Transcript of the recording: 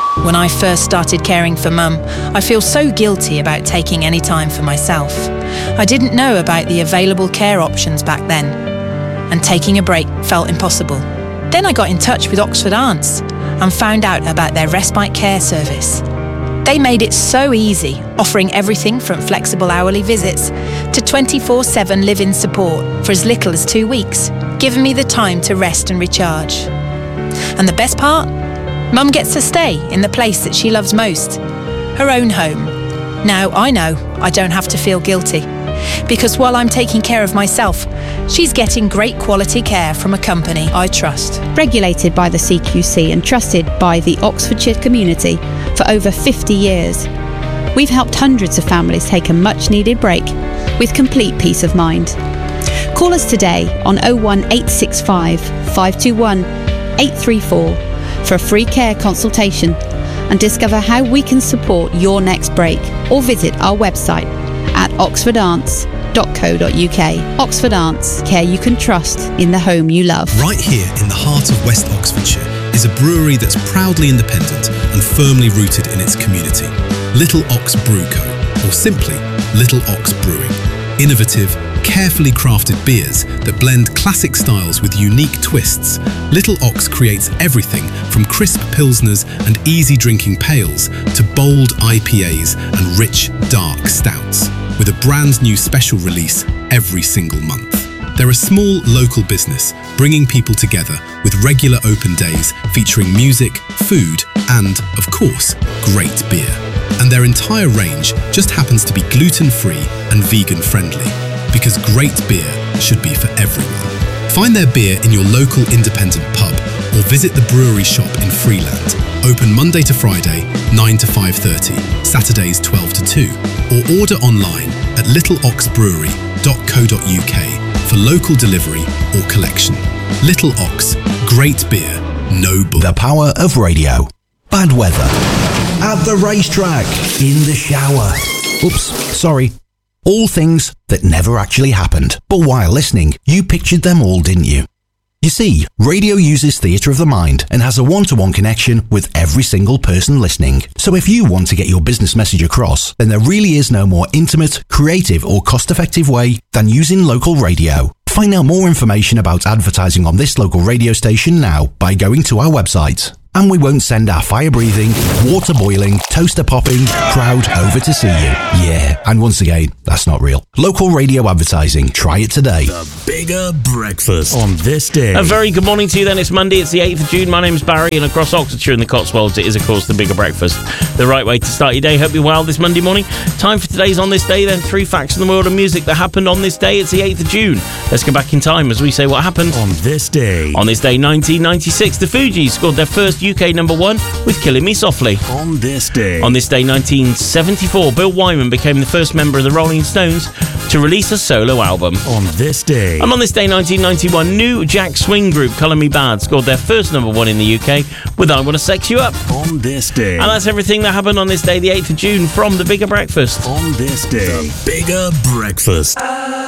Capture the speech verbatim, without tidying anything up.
When I first started caring for Mum, I feel so guilty about taking any time for myself. I didn't know about the available care options back then, and taking a break felt impossible. Then I got in touch with Oxford Aunts and found out about their respite care service. They made it so easy, offering everything from flexible hourly visits to twenty-four seven live-in support for as little as two weeks, giving me the time to rest and recharge. And the best part? Mum gets to stay in the place that she loves most, her own home. Now I know I don't have to feel guilty, because while I'm taking care of myself, she's getting great quality care from a company I trust. Regulated by the C Q C and trusted by the Oxfordshire community for over fifty years. We've helped hundreds of families take a much-needed break with complete peace of mind. Call us today on oh one eight six five, five two one, eight three four for a free care consultation and discover how we can support your next break, or visit our website at oxford aunts dot co dot uk. Oxford Aunts, care you can trust in the home you love. Right here in the heart of West Oxfordshire is a brewery that's proudly independent and firmly rooted in its community. Little Ox Brew Co, or simply Little Ox Brewing. Innovative, carefully crafted beers that blend classic styles with unique twists. Little Ox creates everything from crisp pilsners and easy drinking pales to bold I P As and rich, dark stouts, with a brand new special release every single month. They're a small local business bringing people together with regular open days featuring music, food and, of course, great beer. And their entire range just happens to be gluten-free and vegan-friendly, because great beer should be for everyone. Find their beer in your local independent pub or visit the brewery shop in Freeland, open Monday to Friday, nine to five thirty, Saturdays twelve to two, or order online at little ox brewery dot co dot uk for local delivery or collection. Little Ox, great beer, no bull. The power of radio. Bad weather. At the racetrack. In the shower. Oops, sorry. All things that never actually happened. But while listening, you pictured them all, didn't you? You see, radio uses theatre of the mind and has a one-to-one connection with every single person listening. So if you want to get your business message across, then there really is no more intimate, creative or cost-effective way than using local radio. Find out more information about advertising on this local radio station now by going to our website. And we won't send our fire-breathing, water-boiling, toaster-popping crowd over to see you. Yeah, and once again, that's not real. Local radio advertising. Try it today. The Bigger Breakfast on this day. A very good morning to you then. It's Monday, it's the eighth of June. My name's Barry, and across Oxfordshire and the Cotswolds, it is, of course, the Bigger Breakfast. The right way to start your day. Hope you're well this Monday morning. Time for today's On This Day, then. Three facts in the world of music that happened on this day. It's the eighth of June. Let's go back in time as we say what happened on this day. On this day, nineteen ninety-six, the Fugees scored their first U K number one with Killing Me Softly. On this day. On this day, nineteen seventy-four, Bill Wyman became the first member of the Rolling Stones to release a solo album. On this day. And on this day, nineteen ninety-one, new Jack Swing group Colour Me Bad scored their first number one in the U K with I Wanna Sex You Up. On this day. And that's everything that happened on this day, the eighth of June, from The Bigger Breakfast. On this day. The Bigger Breakfast.